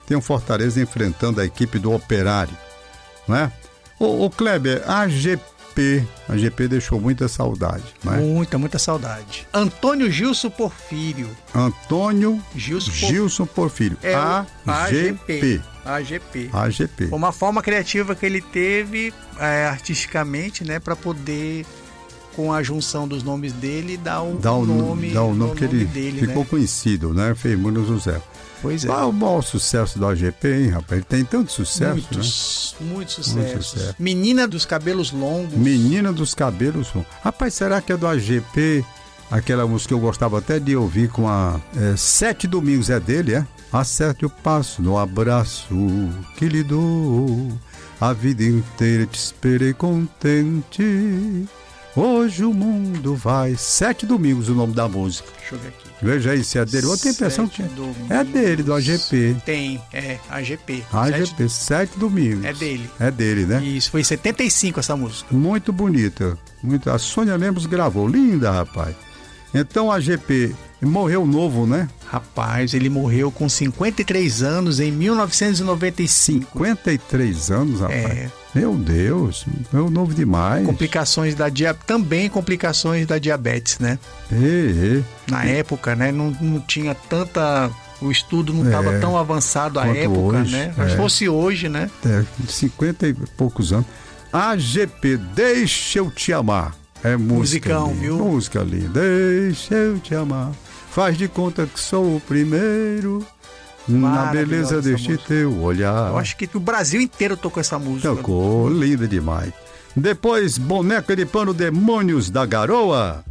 tem o Fortaleza enfrentando a equipe do Operário, não é? O Kleber, a GP deixou muita saudade, não é? Muita saudade. Antônio Gilson Porfírio. Antônio Gilson Porfírio. É AGP. AGP. Foi uma forma criativa que ele teve artisticamente, né, para poder, com a junção dos nomes dele, dar o nome que ele dele, ficou, né? conhecido, né? Fez muito sucesso. Pois é. O maior sucesso do AGP, hein, rapaz? Ele tem tanto sucesso, muito sucesso. Menina dos Cabelos Longos. Rapaz, será que é do AGP? Aquela música que eu gostava até de ouvir com a 7 Domingos, é dele, é? Acerte o passo no abraço que lhe dou. A vida inteira te esperei contente. Hoje o mundo vai. 7 Domingos, o nome da música. Deixa eu ver aqui. Veja aí se é dele. Eu tenho a impressão que é dele, do AGP. AGP. AGP, 7 Domingos. É dele, né? Isso, foi em 75 essa música. Muito bonita. A Sônia Lemos gravou. Linda, rapaz. Então a AGP morreu novo, né? Rapaz, ele morreu com 53 anos em 1995. 53 anos, rapaz? Meu Deus, meu novo demais. Também complicações da diabetes, né? Na época, né? Não tinha tanta... O estudo não estava tão avançado à época, hoje, né? Mas fosse hoje, né? 50 e poucos anos. AGP, Deixa Eu Te Amar. É musicão, linda, viu? Música linda. Deixa eu te amar. Faz de conta que sou o primeiro. Na beleza deste teu olhar. Eu acho que o Brasil inteiro tocou essa música. Tocou, linda demais. Depois, Boneca de Pano, Demônios da Garoa.